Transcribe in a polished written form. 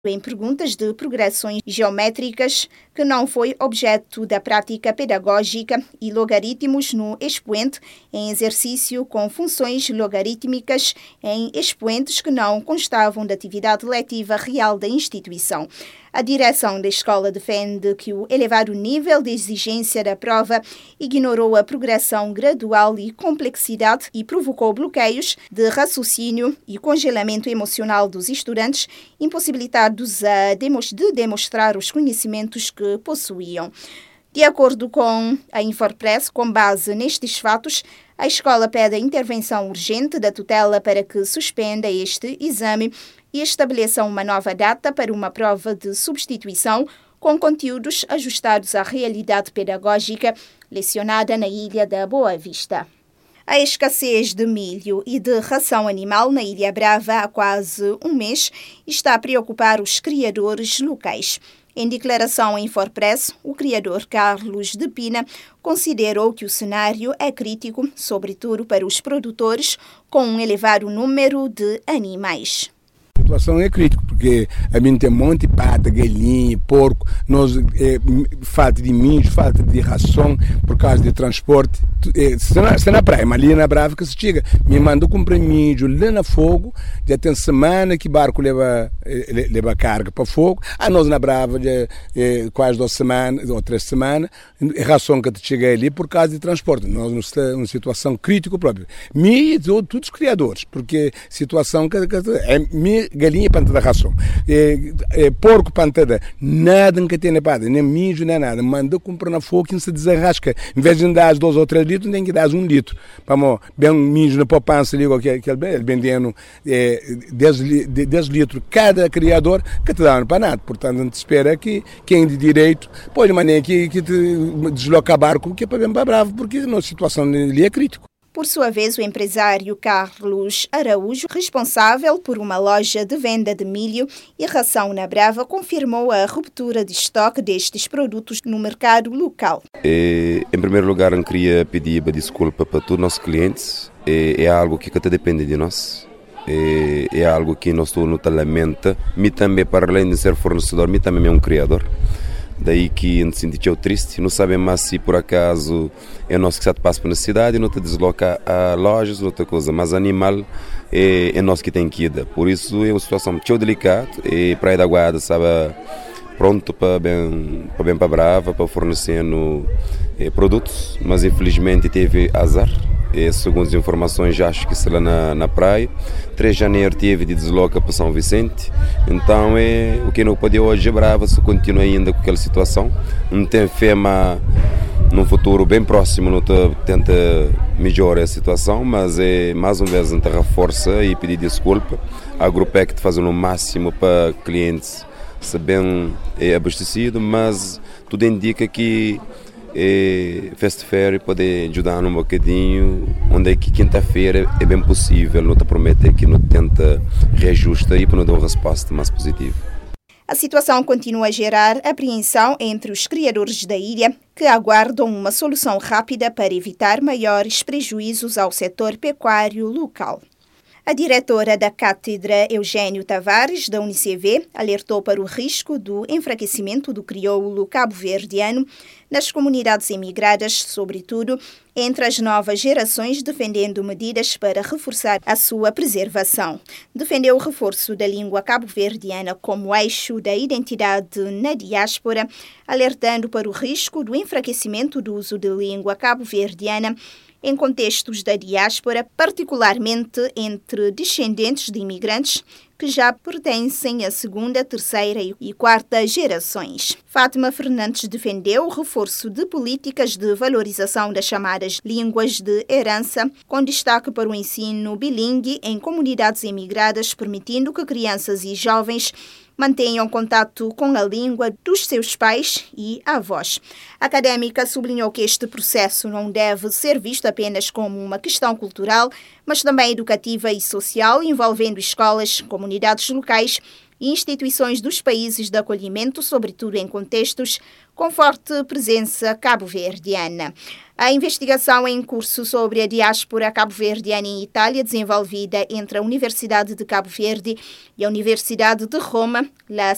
em perguntas de progressões geométricas que não foi objeto da prática pedagógica e logaritmos no expoente em exercício com funções logarítmicas em expoentes que não constavam da atividade letiva real da instituição. A direção da escola defende que o elevado nível de exigência da prova ignorou a progressão gradual e complexidade e provocou bloqueios de raciocínio e congelamento emocional dos estudantes, impossibilitados de demonstrar os conhecimentos que possuíam. De acordo com a Infopress, com base nestes fatos, a escola pede a intervenção urgente da tutela para que suspenda este exame e estabeleça uma nova data para uma prova de substituição com conteúdos ajustados à realidade pedagógica lecionada na Ilha da Boa Vista. A escassez de milho e de ração animal na Ilha Brava há quase um mês está a preocupar os criadores locais. Em declaração em Infopress, o criador Carlos de Pina considerou que o cenário é crítico, sobretudo para os produtores com um elevado número de animais. A situação é crítica, porque a mim tem um monte de pata, galinha, porco, falta de milho, falta de ração por causa de transporte. Se na praia, mas ali na Brava que se chega, me mandou comprar milho lá na fogo, já tem semana que barco leva carga para fogo, a nós na Brava já quase 2 semanas ou 3 semanas, ração que chega ali por causa de transporte. Nós estamos numa situação crítica própria. Me e todos os criadores, porque situação que é galinha pantada ração, porco pantada, nada que tem nada, nem mijo, nem nada. Manda comprar na fogo e se desarrasca. Em vez de dar 2 ou 3 litros, tem que dar 1 litro. Para bem mijo na poupança ali, ele vendendo 10 litros cada criador, que te dá para nada. Portanto, a gente espera que quem de direito pode maneira que te desloca barco, que é para bem para Bravo, porque a nossa situação ali é crítica. Por sua vez, o empresário Carlos Araújo, responsável por uma loja de venda de milho e ração na Brava, confirmou a ruptura de estoque destes produtos no mercado local. Em primeiro lugar, eu queria pedir desculpa para todos os nossos clientes. É algo que até depende de nós. É algo que nós todos nos lamenta. Me também, para além de ser fornecedor, me também é um criador. Daí que a gente se sentiu triste, não sabemos mais se por acaso é nós que passa pela cidade, não te desloca a lojas, outra coisa, mas animal é nós que tem que ir. Por isso é uma situação muito delicada e Praia da Guarda estava pronto para Brava, para fornecer produtos, mas infelizmente teve azar. Segundo as informações, já acho que será na praia. 3 de janeiro teve de desloca para São Vicente. Então, o que não pode hoje é Brava, se continua ainda com aquela situação. Não tem fé, mas num futuro bem próximo, não tenta melhorar a situação, mas mais uma vez a gente reforça e pedir desculpa. A Agrupec está fazendo o máximo para clientes ser bem abastecido, mas tudo indica que Fast Fair pode ajudar um bocadinho, onde é que quinta-feira é bem possível, não te promete que não tenta reajusta e para não dar uma resposta mais positiva. A situação continua a gerar apreensão entre os criadores da ilha, que aguardam uma solução rápida para evitar maiores prejuízos ao setor pecuário local. A diretora da Cátedra, Eugênio Tavares, da UniCV, alertou para o risco do enfraquecimento do crioulo cabo-verdiano nas comunidades emigradas, sobretudo entre as novas gerações, defendendo medidas para reforçar a sua preservação. Defendeu o reforço da língua cabo-verdiana como eixo da identidade na diáspora, alertando para o risco do enfraquecimento do uso de língua cabo-verdiana em contextos da diáspora, particularmente entre descendentes de imigrantes que já pertencem à 2ª, 3ª e 4ª gerações. Fátima Fernandes defendeu o reforço de políticas de valorização das chamadas línguas de herança, com destaque para o ensino bilingue em comunidades imigradas, permitindo que crianças e jovens mantenham contato com a língua dos seus pais e avós. A académica sublinhou que este processo não deve ser visto apenas como uma questão cultural, mas também educativa e social, envolvendo escolas, comunidades locais e instituições dos países de acolhimento, sobretudo em contextos com forte presença cabo-verdiana. A investigação em curso sobre a diáspora cabo-verdiana em Itália, desenvolvida entre a Universidade de Cabo Verde e a Universidade de Roma, La